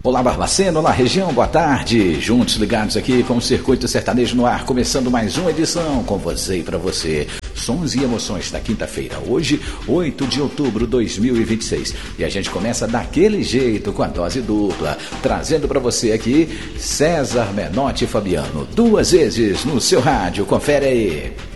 Olá Barbacena, olá região, boa tarde. Juntos ligados aqui com o Circuito Sertanejo no ar, começando mais uma edição com você e para você. Sons e emoções da quinta-feira, hoje, 8 de outubro de 2026. E a gente começa daquele jeito, com a dose dupla, trazendo para você aqui César Menotti e Fabiano, duas vezes no seu rádio, confere aí.